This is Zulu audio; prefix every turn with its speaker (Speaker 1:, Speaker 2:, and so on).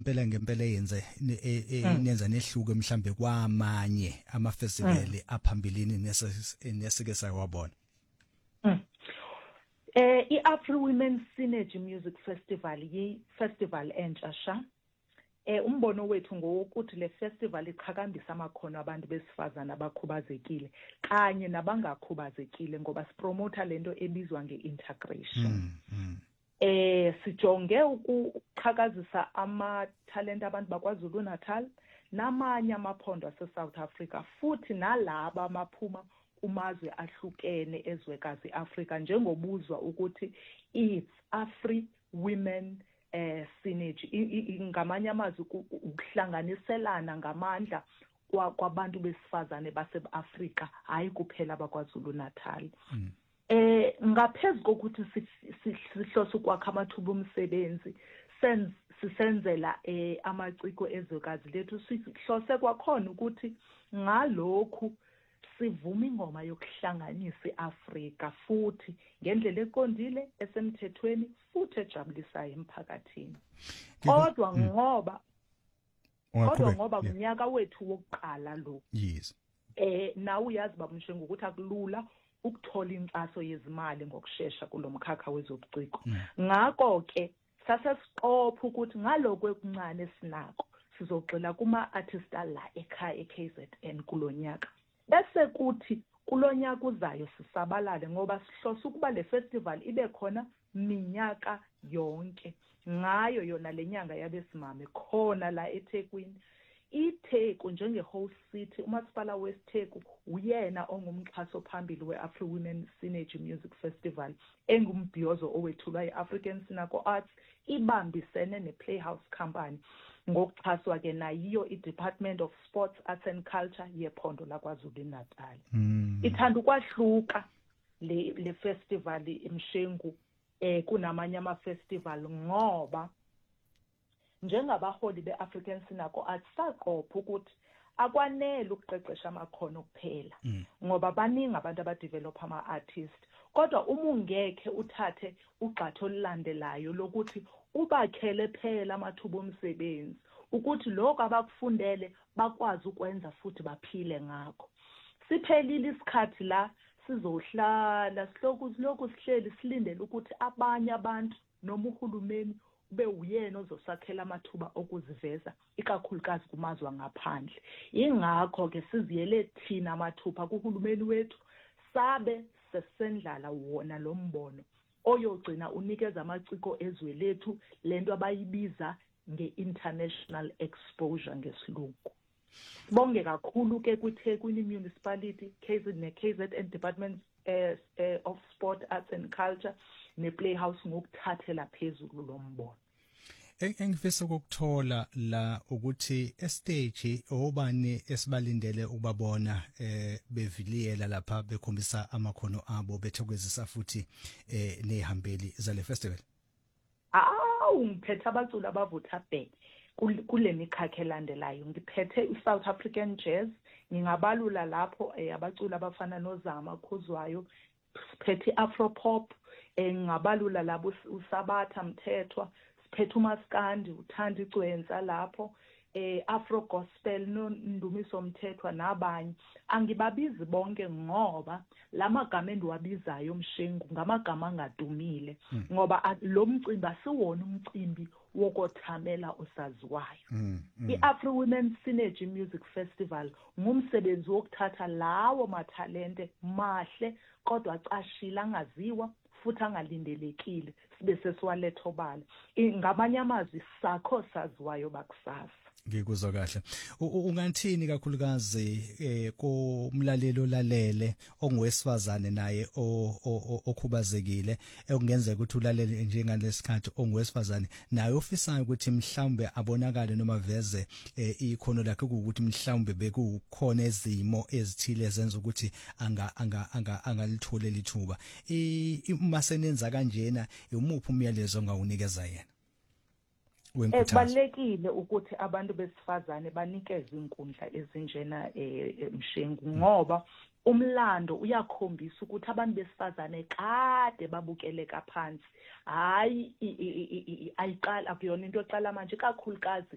Speaker 1: ngempela yenze nenza nehluko mhlambe kwamanye ama festival aphambilini nesike sakwabona.
Speaker 2: I-Afro Women's Synergy Music Festival yi-festival entsha. Umbono wethu ngokuthi le festival iqhakambisa amakhono abantu besifazana abakhubazekile kanye nabangakhubazekile ngoba sipromota lento ebizwa nge-integration. Sijonge ukuqhakazisa ama-talent abantu bakwaZulu Natal namanye amaphondo ase-South Africa futhi nalabo amaphuma kumazwe ahlukene ezwekazi Africa njengobuzwa ukuthi it's Afri Women Synergy ngamanye amazwi ukuhlanganiselana ngamandla kwabantu besifazane base-Afrika hayi kuphela bakwaZulu Natal. Ngaphezulu kokuthi sihlose ukwakha amathuba omsebenzi sisenzela amaciko ezwekazi lethu sihlose kwakhona ukuthi ngalokhu sivuma ingoma yokuhlanganisa iAfrika futhi ngendlela eqondile esemthethweni futhi ejabulisayo emphakathini. Kodwa ngoba unyaka wethu wokuqala lo.
Speaker 1: Yes.
Speaker 2: Nawe uyazi babumshengu ukuthi akulula ukuthola imfaso yezimali ngokusheshsha kulomkhakha wezobuciko. Ngakho ke sasesiqopha ukuthi ngalokho ekuncane sinako sizogxila kuma artists la ekhaya eKZN kulonyaka. Bese kuthi kulonyaka uzayo sisabalale ngoba sihlose ukuba le festival ibe khona minyaka yonke. Ngayo yona lenyanga yabesimame khona la eThekwini. iTheku njenge-host city umasipala wesiTheku uyena ongumxhaso phambili we-Afro Women Synergy Music Festival engumbhiyozo owethulwa i-African Sinaco Arts ibambisene ne-Playhouse Company ngokuxhaswa ke nayiyo i-Department of Sports, Arts and Culture yephondo laKwaZulu Natal. Ithanda ukwahluka le festival emshengu kunamanye ama-festival ngoba njengabaholi be-African Sinaco Arts saqopha ukuthi akwanele ukuqeqesha amakhono kuphela ngoba baningi abantu abadevelop ama-artist kodwa uma ungekhe uthathe ugxathu olulandelayo lokuthi ubakhele phela amathuba omsebenzi ukuthi lokho abakufundele bakwazi ukwenza futhi baphile ngakho. Siphelile isikhathi la sizohlala silokhu sihleli silindele ukuthi abanye abantu noma uhulumeni ube uyena ozosakhela amathuba okuziveza ikakhulukazi kumazwe ngaphandle. Ingakho ke siziyele thina amathuba kuhulumeni wethu sabe sesendlala wona lo mbono oyogcina unikeza amaciko ezwe lethu lento abayibiza nge-international exposure ngesilungu. Bonge kakhulu ke kuThekwini Municipality, KZN Department of Sport, Arts and Culture ne-Playhouse ngokuthathela phezulu lo mbono.
Speaker 1: Engifisa ukuthola la ukuthi estage obani esibalindele ubabona beviliyela lapha bekhombisa amakhono abo bethokozisa futhi nehambeli zale festival.
Speaker 2: Ngiphethe abaculi abavutha bhe kule mikhakha elandelayo. Ngiphethe i-South African Jazz, ngingabalula lapho abaculi abafana noZama Khuzwayo, siphethe i-Afro Pop, ngingabalula labo uSabatha Mthethwa, siphethe uMaskandi, uThandi Cwenza lapho, Afro Gospel noNdumiso Mthethwa nabanye. Angibabizi bonke ngoba lamagama endiwabizayo mshengu ngamagama angadumile ngoba lo mcimbi asiwona umcimbi wokothamela osaziwayo. I-Afro Women Synergy Music Festival ngumsebenzi wokuthatha lawo mathalente mahle kodwa acashile angaziwa futhi angalindelekile sibe sesiwaletha obala. Ngamanye amazwi sakho saziwayo bakusasa.
Speaker 1: Ngikuzwa kahle. Ungathini kakhulukazi kumlalelo lalele ongowesifazane naye okhubazekile ekungenzeka ukuthi ulalele njengalesikhathi ongowesifazane naye ofisayo ukuthi mhlawumbe abonakale noma veze ikhono lakhe ukuthi mhlawumbe bekukhona ezimo ezithile ezenza ukuthi angalithole lithuba. Uma senenza kanjena umuphi umyalezo ongawunikeza yena?
Speaker 2: Kubalekile ukuthi abantu besifazane banikeze inkundla ezinjena mshengu ngoba umlando uyakhombisa ukuthi abantu besifazane kade babukeleka phansi hayi ayiqala akuyona into eqala manje kakhulukazi